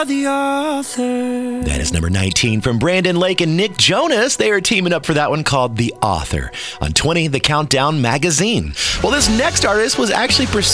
The Author. That is number 19 from Brandon Lake and Nick Jonas. They are teaming up for that one called The Author. On 20, The Countdown Magazine. Well, this next artist was actually pursued